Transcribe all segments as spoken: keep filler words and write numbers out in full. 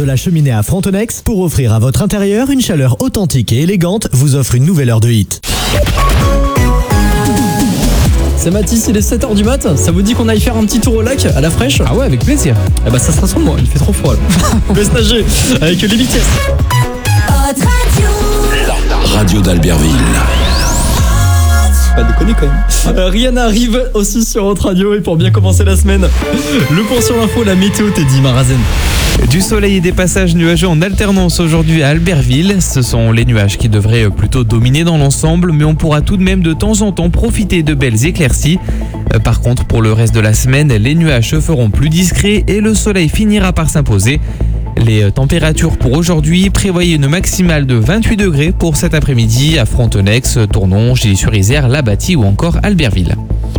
de la Cheminée à Frontenex, pour offrir à votre intérieur une chaleur authentique et élégante, vous offre une nouvelle heure de hit. C'est Mathis, il est sept heures du mat, ça vous dit qu'on aille faire un petit tour au lac, à la fraîche? Ah ouais, avec plaisir. Eh bah ça sera sans moi, il fait trop froid là. On peut se nager avec les B T S. Radio d'Albertville. Pas déconner quand même. Euh, Rihanna arrive aussi sur Hot Radio, et pour bien commencer la semaine, le point sur l'info, la météo, Teddy Marazen. Du soleil et des passages nuageux en alternance aujourd'hui à Albertville. Ce sont les nuages qui devraient plutôt dominer dans l'ensemble, mais on pourra tout de même de temps en temps profiter de belles éclaircies. Par contre, pour le reste de la semaine, les nuages se feront plus discrets et le soleil finira par s'imposer. Les températures pour aujourd'hui, prévoyez une maximale de vingt-huit degrés pour cet après-midi à Frontenex, Tournon, Gilly-sur-Isère, La Bâtie ou encore Albertville.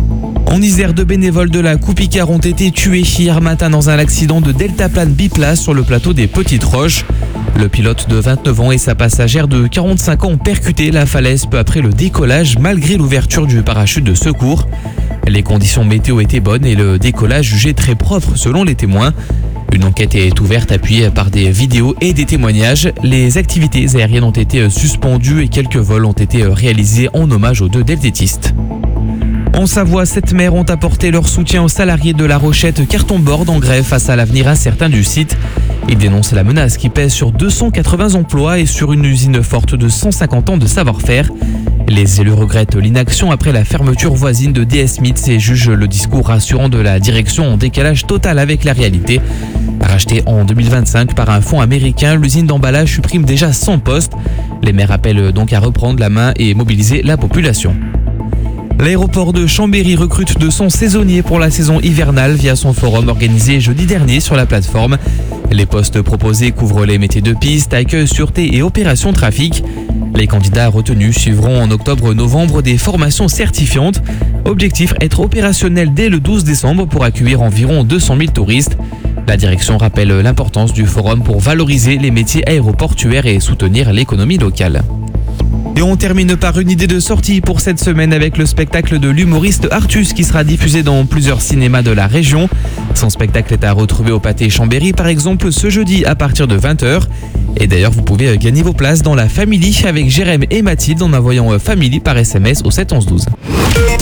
En Isère, deux bénévoles de la Coupe-Icare ont été tués hier matin dans un accident de deltaplane biplace sur le plateau des Petites Roches. Le pilote de vingt-neuf ans et sa passagère de quarante-cinq ans ont percuté la falaise peu après le décollage malgré l'ouverture du parachute de secours. Les conditions météo étaient bonnes et le décollage jugé très propre selon les témoins. Une enquête est ouverte appuyée par des vidéos et des témoignages. Les activités aériennes ont été suspendues et quelques vols ont été réalisés en hommage aux deux deltétistes. En Savoie, sept maires ont apporté leur soutien aux salariés de la Rochette Carton-Borde en grève face à l'avenir incertain du site. Ils dénoncent la menace qui pèse sur deux cent quatre-vingts emplois et sur une usine forte de cent cinquante ans de savoir-faire. Les élus regrettent l'inaction après la fermeture voisine de D S Smith et jugent le discours rassurant de la direction en décalage total avec la réalité. Rachetée en deux mille vingt-cinq par un fonds américain, l'usine d'emballage supprime déjà cent postes. Les maires appellent donc à reprendre la main et mobiliser la population. L'aéroport de Chambéry recrute deux cents saisonniers pour la saison hivernale via son forum organisé jeudi dernier sur la plateforme. Les postes proposés couvrent les métiers de piste, accueil, sûreté et opération trafic. Les candidats retenus suivront en octobre-novembre des formations certifiantes. Objectif, être opérationnel dès le douze décembre pour accueillir environ deux cent mille touristes. La direction rappelle l'importance du forum pour valoriser les métiers aéroportuaires et soutenir l'économie locale. Et on termine par une idée de sortie pour cette semaine avec le spectacle de l'humoriste Artus qui sera diffusé dans plusieurs cinémas de la région. Son spectacle est à retrouver au Pâté Chambéry par exemple ce jeudi à partir de vingt heures. Et d'ailleurs vous pouvez gagner vos places dans la Family avec Jérém et Mathilde en envoyant Family par S M S au sept onze douze.